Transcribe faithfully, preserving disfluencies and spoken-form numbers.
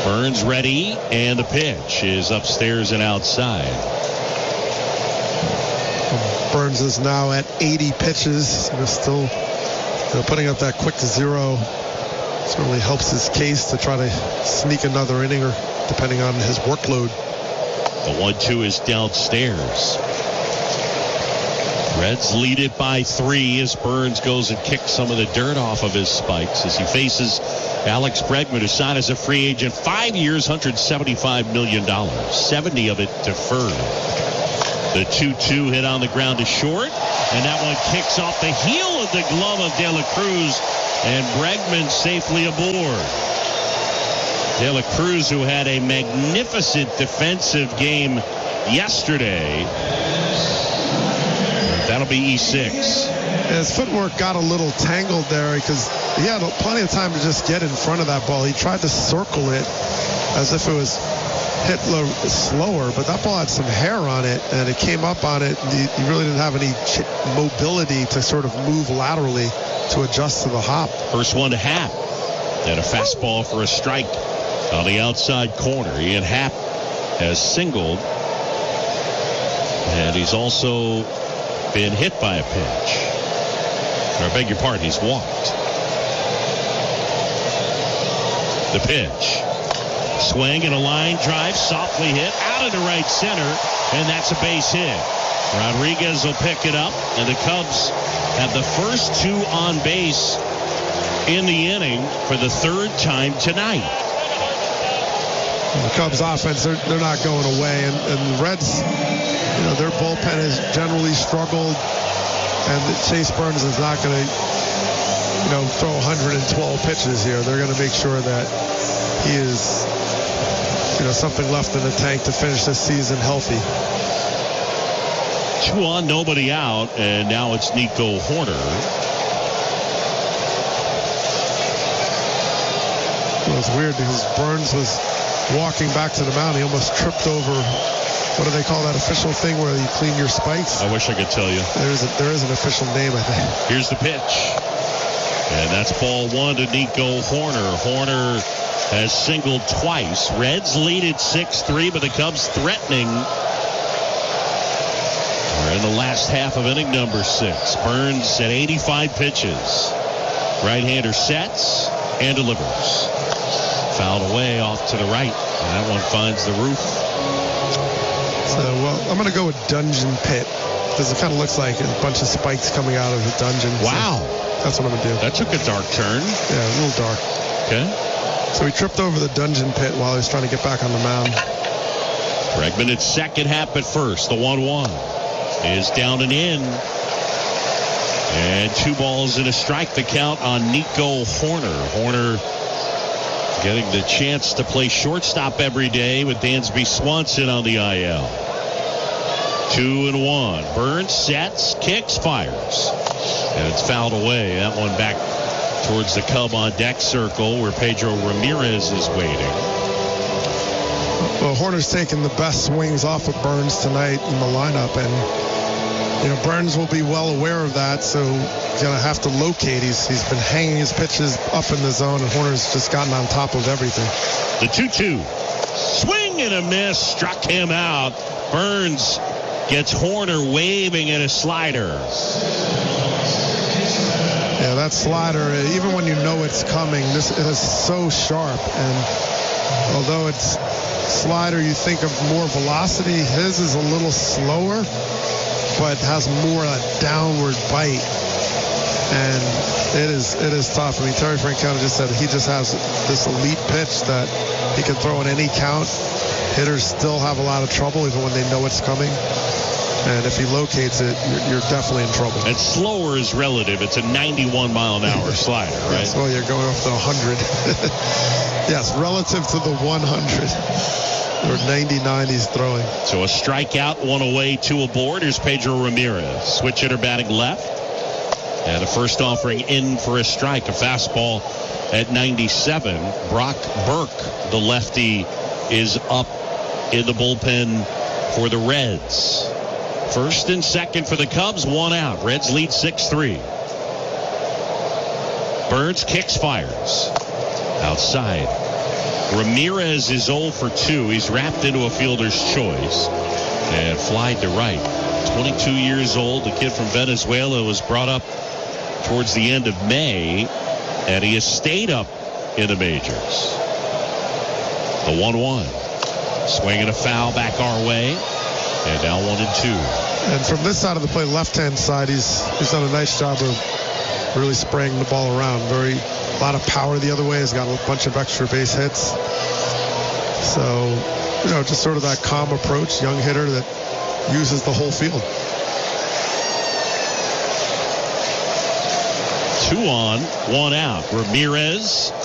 Burns ready, and the pitch is upstairs and outside. Burns is now at eighty pitches. They're still you know, putting up that quick zero. Certainly helps his case to try to sneak another inning, or depending on his workload. The one two is downstairs. Reds lead it by three as Burns goes and kicks some of the dirt off of his spikes as he faces Alex Bregman, who signed as a free agent, five years, one hundred seventy-five million dollars, seventy of it deferred. The two two hit on the ground to short, and that one kicks off the heel of the glove of De La Cruz, and Bregman safely aboard. De La Cruz, who had a magnificent defensive game yesterday. That'll be E six. His footwork got a little tangled there because he had plenty of time to just get in front of that ball. He tried to circle it as if it was hit low, slower, but that ball had some hair on it, and it came up on it. And he, he really didn't have any ch- mobility to sort of move laterally to adjust to the hop. First one to Happ. Then a fastball for a strike on the outside corner. Ian Happ has singled, and he's also been hit by a pitch. Or I beg your pardon, he's walked. The pitch. Swing and a line drive, softly hit out into right center, and that's a base hit. Rodriguez will pick it up, and the Cubs have the first two on base in the inning for the third time tonight. The Cubs offense, they're, they're not going away, and, and the Reds, you know, their bullpen has generally struggled, and Chase Burns is not going to, you know, throw one hundred twelve pitches here. They're going to make sure that he is, you know, something left in the tank to finish this season healthy. Two on, nobody out, and now it's Nico Hoerner. It was weird because Burns was walking back to the mound. He almost tripped over, what do they call that official thing where you clean your spikes? I wish I could tell you. There is, a, there is an official name, I think. Here's the pitch. And that's ball one to Nico Hoerner. Hoerner has singled twice. Reds lead at six three, but the Cubs threatening. We're in the last half of inning number six. Burns at eighty-five pitches. Right-hander sets and delivers. Fouled away off to the right, and that one finds the roof. So, well, I'm going to go with Dungeon Pit because it kind of looks like a bunch of spikes coming out of the dungeon. Wow. So that's what I'm going to do. That took a dark turn. Yeah, a little dark. Okay. So he tripped over the dungeon pit while he was trying to get back on the mound. Bregman at second, Happ at first. The one one is down and in. And two balls and a strike. The count on Nico Hoerner. Hoerner getting the chance to play shortstop every day with Dansby Swanson on the I L. Two and one. Burns sets, kicks, fires. And it's fouled away. That one back towards the Cub on deck circle where Pedro Ramirez is waiting. Well, Hoerner's taking the best swings off of Burns tonight in the lineup, and you know Burns will be well aware of that, so he's going to have to locate. He's he's been hanging his pitches up in the zone, and Hoerner's just gotten on top of everything. The two two. Swing and a miss. Struck him out. Burns gets Hoerner waving at a slider. Yeah, that slider, even when you know it's coming, this it is so sharp. And although it's slider, you think of more velocity. His is a little slower, but has more a downward bite. And it is it is tough. I mean, Terry Francona just said he just has this elite pitch that he can throw in any count. Hitters still have a lot of trouble even when they know it's coming. And if he locates it, you're, you're definitely in trouble. And slower is relative. It's a ninety-one mile an hour slider, right? Yes, well, you're going off the one hundred. Yes, relative to the one hundred. Or ninety-nine he's throwing. So a strikeout, one away, two aboard. Here's Pedro Ramirez. Switch hitter batting left. And a first offering in for a strike. A fastball at ninety-seven. Brock Burke, the lefty, is up in the bullpen for the Reds. First and second for the Cubs, one out. Reds lead six three. Burns kicks, fires. Outside. Ramirez is oh for two. He's wrapped into a fielder's choice and flied to right. twenty-two years old. The kid from Venezuela was brought up towards the end of May, and he has stayed up in the majors. The one one. Swinging a foul back our way, and now one and two. And from this side of the plate, left-hand side, he's he's done a nice job of really spraying the ball around. Very, a lot of power the other way. He's got a bunch of extra base hits. So, you know, just sort of that calm approach, young hitter that uses the whole field. Two on, one out. Ramirez